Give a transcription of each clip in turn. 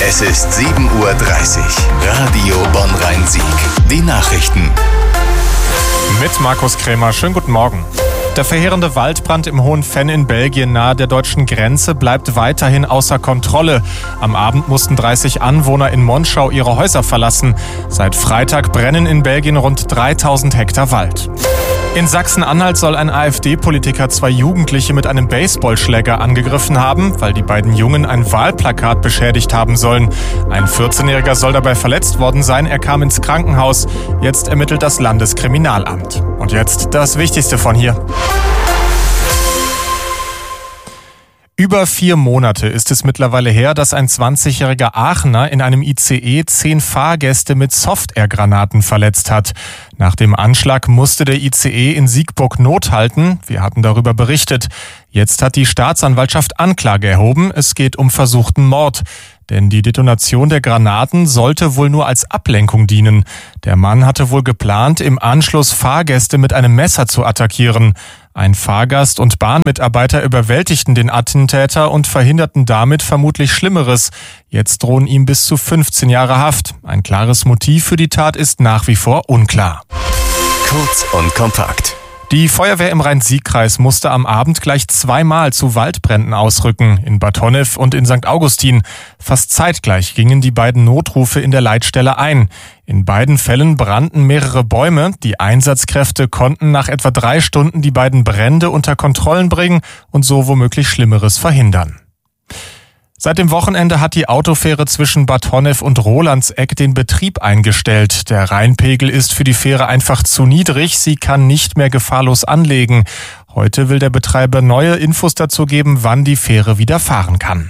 Es ist 7:30 Uhr. Radio Bonn-Rhein-Sieg. Die Nachrichten. Mit Markus Krämer. Schönen guten Morgen. Der verheerende Waldbrand im Hohen Venn in Belgien nahe der deutschen Grenze bleibt weiterhin außer Kontrolle. Am Abend mussten 30 Anwohner in Monschau ihre Häuser verlassen. Seit Freitag brennen in Belgien rund 3000 Hektar Wald. In Sachsen-Anhalt soll ein AfD-Politiker 2 Jugendliche mit einem Baseballschläger angegriffen haben, weil die beiden Jungen ein Wahlplakat beschädigt haben sollen. Ein 14-Jähriger soll dabei verletzt worden sein. Er kam ins Krankenhaus. Jetzt ermittelt das Landeskriminalamt. Und jetzt das Wichtigste von hier. Über 4 Monate ist es mittlerweile her, dass ein 20-jähriger Aachener in einem ICE 10 Fahrgäste mit Soft-Air-Granaten verletzt hat. Nach dem Anschlag musste der ICE in Siegburg Not halten. Wir hatten darüber berichtet. Jetzt hat die Staatsanwaltschaft Anklage erhoben. Es geht um versuchten Mord. Denn die Detonation der Granaten sollte wohl nur als Ablenkung dienen. Der Mann hatte wohl geplant, im Anschluss Fahrgäste mit einem Messer zu attackieren. Ein Fahrgast und Bahnmitarbeiter überwältigten den Attentäter und verhinderten damit vermutlich Schlimmeres. Jetzt drohen ihm bis zu 15 Jahre Haft. Ein klares Motiv für die Tat ist nach wie vor unklar. Kurz und kompakt. Die Feuerwehr im Rhein-Sieg-Kreis musste am Abend gleich 2-mal zu Waldbränden ausrücken, in Bad Honnef und in St. Augustin. Fast zeitgleich gingen die beiden Notrufe in der Leitstelle ein. In beiden Fällen brannten mehrere Bäume. Die Einsatzkräfte konnten nach etwa 3 Stunden die beiden Brände unter Kontrollen bringen und so womöglich Schlimmeres verhindern. Seit dem Wochenende hat die Autofähre zwischen Bad Honnef und Rolandseck den Betrieb eingestellt. Der Rheinpegel ist für die Fähre einfach zu niedrig. Sie kann nicht mehr gefahrlos anlegen. Heute will der Betreiber neue Infos dazu geben, wann die Fähre wieder fahren kann.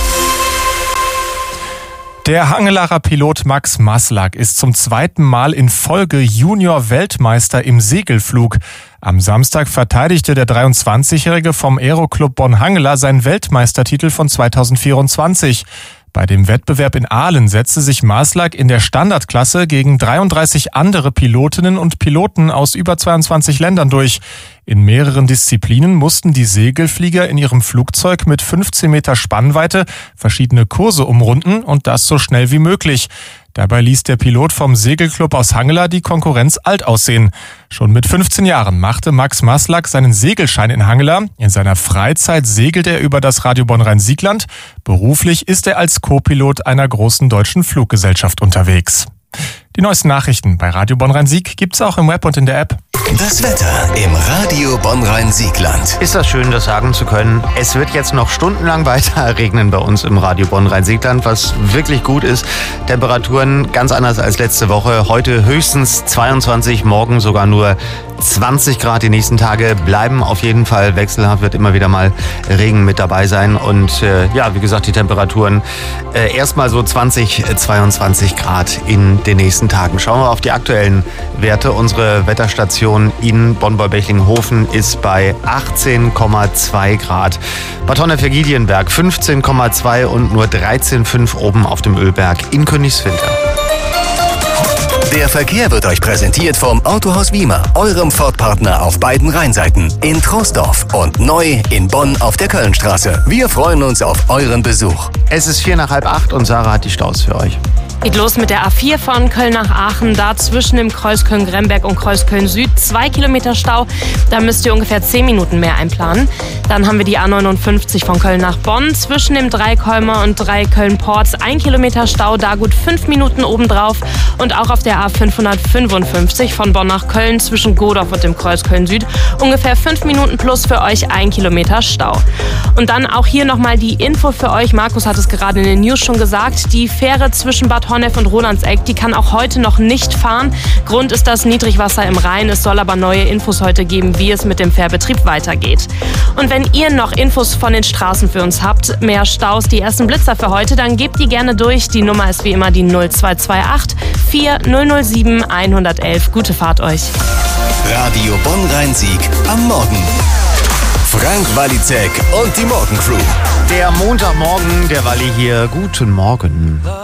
Der Hangelarer Pilot Max Maslak ist zum 2. Mal in Folge Junior-Weltmeister im Segelflug. Am Samstag verteidigte der 23-Jährige vom Aeroclub Bonn-Hangela seinen Weltmeistertitel von 2024. Bei dem Wettbewerb in Aalen setzte sich Maslak in der Standardklasse gegen 33 andere Pilotinnen und Piloten aus über 22 Ländern durch. In mehreren Disziplinen mussten die Segelflieger in ihrem Flugzeug mit 15 Meter Spannweite verschiedene Kurse umrunden und das so schnell wie möglich. Dabei ließ der Pilot vom Segelclub aus Hangela die Konkurrenz alt aussehen. Schon mit 15 Jahren machte Max Maslak seinen Segelschein in Hangela. In seiner Freizeit segelt er über das Radio Bonn-Rhein-Siegland. Beruflich ist er als Co-Pilot einer großen deutschen Fluggesellschaft unterwegs. Die neuesten Nachrichten bei Radio Bonn-Rhein-Sieg gibt's auch im Web und in der App. Das Wetter im Radio Bonn-Rhein-Siegland. Ist das schön, das sagen zu können. Es wird jetzt noch stundenlang weiter regnen bei uns im Radio Bonn-Rhein-Siegland, was wirklich gut ist. Temperaturen ganz anders als letzte Woche. Heute höchstens 22, morgen sogar nur 20 Grad. Die nächsten Tage bleiben auf jeden Fall wechselhaft, wird immer wieder mal Regen mit dabei sein. Und wie gesagt, die Temperaturen erstmal so 20, 22 Grad in den nächsten Tagen. Schauen wir auf die aktuellen Werte. Unsere Wetterstation in Bonn-Bechlingenhofen ist bei 18,2 Grad. Bad Honnef-Giedienberg 15,2 und nur 13,5 oben auf dem Ölberg in Königswinter. Der Verkehr wird euch präsentiert vom Autohaus Wiemer, eurem Ford-Partner auf beiden Rheinseiten, in Troisdorf und neu in Bonn auf der Kölnstraße. Wir freuen uns auf euren Besuch. Es ist 7:45 und Sarah hat die Staus für euch. Geht los mit der A4 von Köln nach Aachen, da zwischen dem Kreuz Köln-Gremberg und Kreuz Köln-Süd 2 Kilometer Stau. Da müsst ihr ungefähr 10 Minuten mehr einplanen. Dann haben wir die A59 von Köln nach Bonn, zwischen dem Dreikolmer und Köln-Porz 1 Kilometer Stau, da gut 5 Minuten obendrauf. Und auch auf der A555 von Bonn nach Köln zwischen Godorf und dem Kreuz Köln-Süd ungefähr 5 Minuten plus für euch 1 Kilometer Stau. Und dann auch hier nochmal die Info für euch. Markus hat es gerade in den News schon gesagt. Die Fähre zwischen Bad Honnef und Rolandseck, die kann auch heute noch nicht fahren. Grund ist das Niedrigwasser im Rhein. Es soll aber neue Infos heute geben, wie es mit dem Fährbetrieb weitergeht. Und wenn ihr noch Infos von den Straßen für uns habt, mehr Staus, die ersten Blitzer für heute, dann gebt die gerne durch. Die Nummer ist wie immer die 0228 4007 111. Gute Fahrt euch. Radio Bonn-Rhein-Sieg am Morgen. Frank Walizek und die Morgencrew. Der Montagmorgen, der Walli hier. Guten Morgen.